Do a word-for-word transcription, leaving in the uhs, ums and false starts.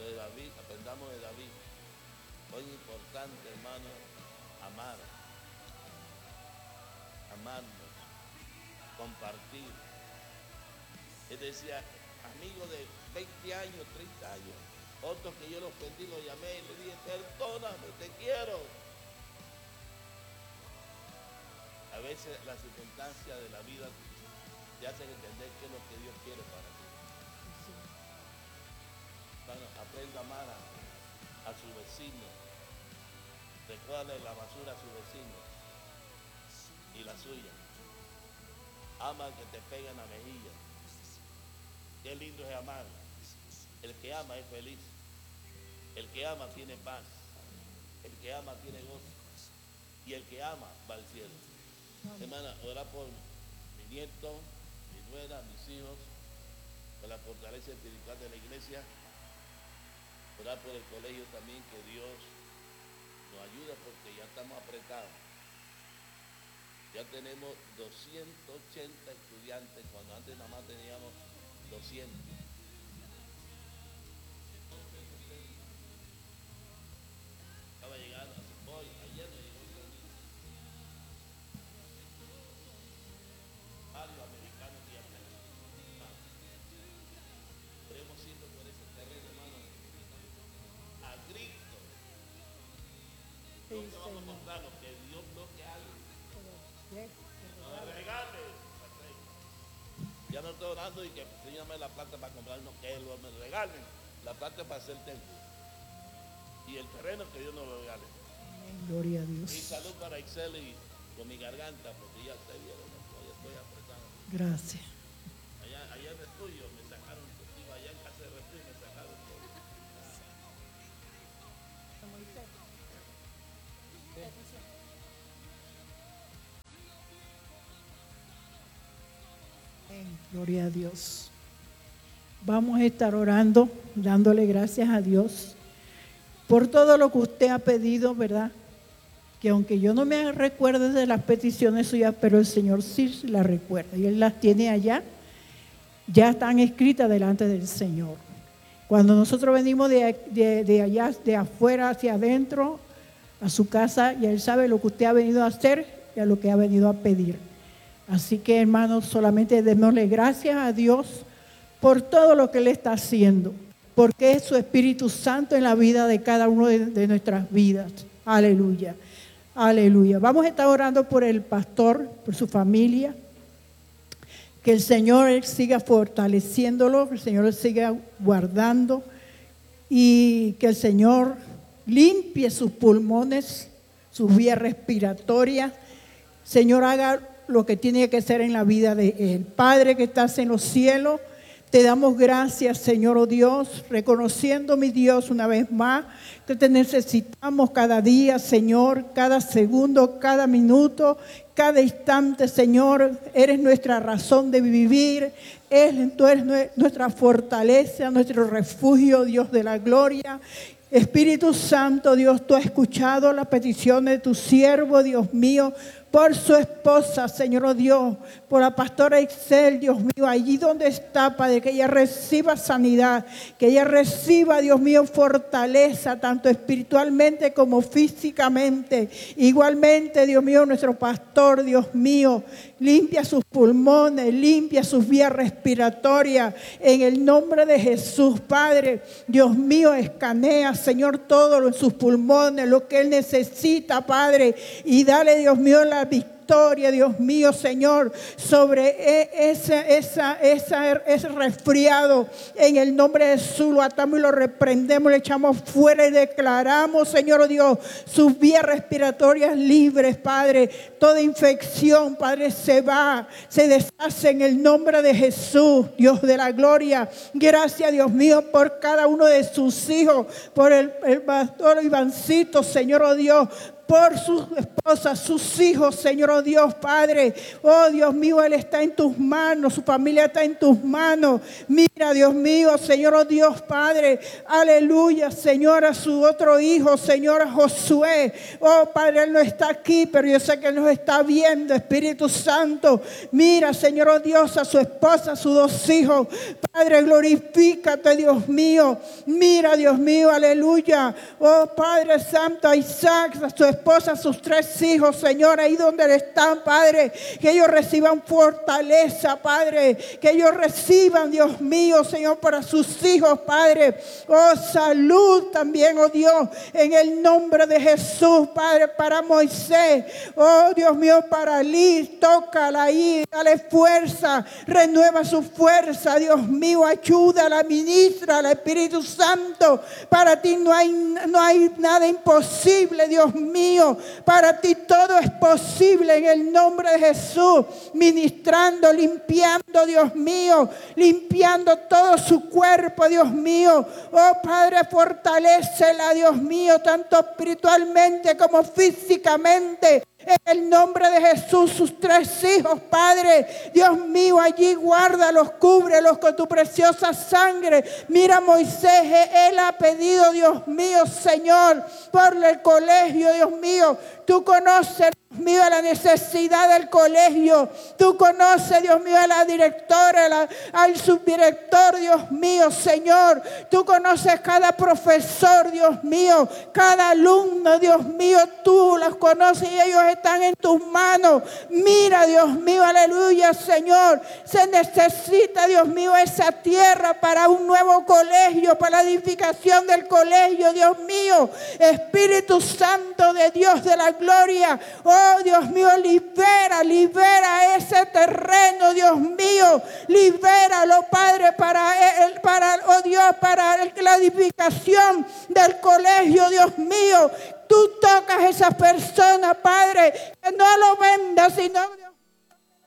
de David, aprendamos de David. Muy importante, hermano, amar, amarnos, compartir. Él decía, amigo de veinte años, treinta años, otros que yo los ofendí, los llamé y le dije, perdóname, te quiero. A veces las circunstancias de la vida te hacen entender qué es lo que Dios quiere para ti. Sí. Bueno, aprenda a amar a, a su vecino. Recuérdale la basura a su vecino y la suya. Ama al que te pega en la mejilla. Qué lindo es amar. El que ama es feliz. El que ama tiene paz. El que ama tiene gozo. Y el que ama va al cielo. Hermana, ora por mi nieto, mi nuera, mis hijos, por la fortaleza espiritual de la iglesia. Orar por el colegio también, que Dios nos ayude porque ya estamos apretados. Ya tenemos doscientos ochenta estudiantes cuando antes nada más teníamos doscientos. Estaba llegando hoy, ayer me llegó un niño. Varios americanos y americanos. Podemos ir por ese terreno, hermano, a grito. No te vamos a comprar lo que Dios bloque a alguien. No me regales. Ya no estoy orando y que enséñame la plata para comprar, no, que lo me regalen. La plata es para hacer templo. Y el terreno que Dios nos lo regale. Gloria a Dios. Y salud para Excel y con mi garganta, porque ya te vieron, ya estoy apretado. Gracias. Allá, allá en el estudio me sacaron, digo, allá en casa de refri me sacaron todo. Gloria a Dios. Vamos a estar orando, dándole gracias a Dios por todo lo que usted ha pedido, ¿verdad? Que aunque yo no me recuerde de las peticiones suyas, pero el Señor sí las recuerda y Él las tiene allá, ya están escritas delante del Señor. Cuando nosotros venimos de, de, de allá, de afuera hacia adentro, a su casa, ya Él sabe lo que usted ha venido a hacer y a lo que ha venido a pedir. Así que, hermanos, solamente démosle gracias a Dios por todo lo que Él está haciendo, porque es su Espíritu Santo en la vida de cada uno de, de nuestras vidas. Aleluya, aleluya. Vamos a estar orando por el pastor, por su familia, que el Señor siga fortaleciéndolo, que el Señor siga guardando y que el Señor limpie sus pulmones, sus vías respiratorias. Señor, haga lo que tiene que ser en la vida de Él. Padre que estás en los cielos, te damos gracias, Señor, oh Dios, reconociendo, mi Dios, una vez más, que te necesitamos cada día, Señor, cada segundo, cada minuto, cada instante, Señor. Eres nuestra razón de vivir, eres, tú eres nuestra fortaleza, nuestro refugio, Dios de la gloria. Espíritu Santo, Dios, tú has escuchado la petición de tu siervo, Dios mío, por su esposa, Señor, oh Dios, por la pastora Excel, Dios mío, allí donde está, Padre, que ella reciba sanidad, que ella reciba, Dios mío, fortaleza, tanto espiritualmente como físicamente. Igualmente, Dios mío, nuestro pastor, Dios mío, limpia sus pulmones, limpia sus vías respiratorias, en el nombre de Jesús, Padre. Dios mío, escanea, Señor, todo en sus pulmones, lo que Él necesita, Padre, y dale, Dios mío, la victoria, Dios mío, Señor, sobre ese, esa, esa, ese resfriado. En el nombre de Jesús lo atamos y lo reprendemos, le echamos fuera y declaramos, Señor, oh Dios, sus vías respiratorias libres, Padre. Toda infección, Padre, se va, se deshace en el nombre de Jesús, Dios de la gloria. Gracias, Dios mío, por cada uno de sus hijos, por el, el pastor Ivancito, Señor, oh Dios. por sus esposas, sus hijos, Señor, oh Dios, Padre. Oh Dios mío, Él está en tus manos, su familia está en tus manos. Mira, Dios mío, Señor, oh Dios, Padre. Aleluya, Señor, a su otro hijo, Señor, a Josué. Oh Padre, Él no está aquí, pero yo sé que Él nos está viendo, Espíritu Santo. Mira, Señor, oh Dios, a su esposa, a sus dos hijos. Padre, glorifícate, Dios mío. Mira, Dios mío, aleluya. Oh Padre Santo, a Isaac, a su esposa, a sus tres hijos, Señor, ahí donde están, Padre, que ellos reciban fortaleza, Padre, que ellos reciban, Dios mío, Señor, para sus hijos, Padre, oh salud también, oh Dios, en el nombre de Jesús, Padre, para Moisés, oh Dios mío, para Liz, tócala ahí, dale fuerza, renueva su fuerza, Dios mío, ayúdala, ministra al Espíritu Santo, para ti no hay, no hay nada imposible, Dios mío. Para ti todo es posible en el nombre de Jesús. Ministrando, limpiando, Dios mío. Limpiando todo su cuerpo, Dios mío. Oh Padre, fortalécela, Dios mío, tanto espiritualmente como físicamente. En el nombre de Jesús, sus tres hijos, Padre, Dios mío, allí guárdalos, cúbrelos con tu preciosa sangre. Mira, Moisés, él ha pedido, Dios mío, Señor, por el colegio, Dios mío. Tú conoces, Dios mío, la necesidad del colegio. Tú conoces, Dios mío, a la directora, la, al subdirector, Dios mío, Señor. Tú conoces cada profesor, Dios mío, cada alumno, Dios mío. Tú los conoces y ellos están en tus manos. Mira, Dios mío, aleluya, Señor. Se necesita, Dios mío, esa tierra para un nuevo colegio, para la edificación del colegio, Dios mío. Espíritu Santo de Dios de la gloria. Oh, Dios mío, libera, libera ese terreno, Dios mío. Libéralo, Padre, para, el, para oh Dios, para la edificación del colegio, Dios mío. Tú tocas a esas personas, Padre, que no lo vendas, sino